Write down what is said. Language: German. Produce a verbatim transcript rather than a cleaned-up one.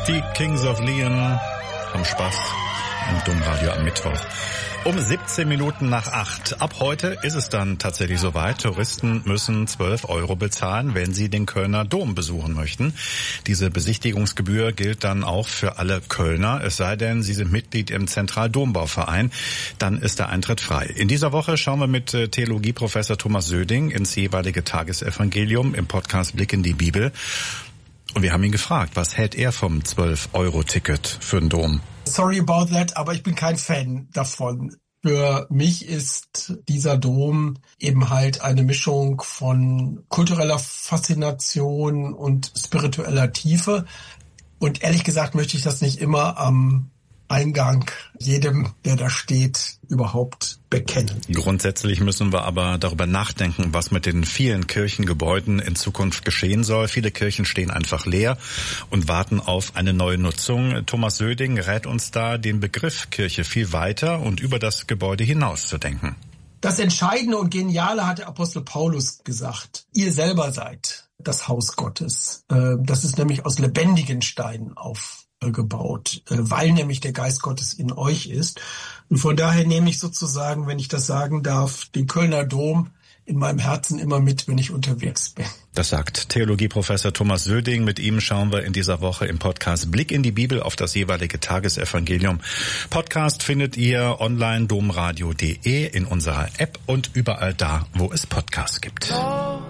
Die Kings of Leon haben Spaß im Domradio am Mittwoch. Um siebzehn Minuten nach acht. Ab heute ist es dann tatsächlich soweit. Touristen müssen zwölf Euro bezahlen, wenn sie den Kölner Dom besuchen möchten. Diese Besichtigungsgebühr gilt dann auch für alle Kölner. Es sei denn, sie sind Mitglied im Zentraldombauverein. Dann ist der Eintritt frei. In dieser Woche schauen wir mit Theologieprofessor Thomas Söding ins jeweilige Tagesevangelium im Podcast Blick in die Bibel. Und wir haben ihn gefragt, was hält er vom zwölf Euro Ticket für den Dom? Sorry about that, aber ich bin kein Fan davon. Für mich ist dieser Dom eben halt eine Mischung von kultureller Faszination und spiritueller Tiefe. Und ehrlich gesagt möchte ich das nicht immer am Eingang jedem, der da steht, überhaupt bekennen. Grundsätzlich müssen wir aber darüber nachdenken, was mit den vielen Kirchengebäuden in Zukunft geschehen soll. Viele Kirchen stehen einfach leer und warten auf eine neue Nutzung. Thomas Söding rät uns da, den Begriff Kirche viel weiter und über das Gebäude hinaus zu denken. Das Entscheidende und Geniale hat der Apostel Paulus gesagt. Ihr selber seid das Haus Gottes. Das ist nämlich aus lebendigen Steinen auf gebaut, weil nämlich der Geist Gottes in euch ist. Und von daher nehme ich sozusagen, wenn ich das sagen darf, den Kölner Dom in meinem Herzen immer mit, wenn ich unterwegs bin. Das sagt Theologieprofessor Thomas Söding. Mit ihm schauen wir in dieser Woche im Podcast Blick in die Bibel auf das jeweilige Tagesevangelium. Podcast findet ihr online domradio punkt de, in unserer App und überall da, wo es Podcasts gibt.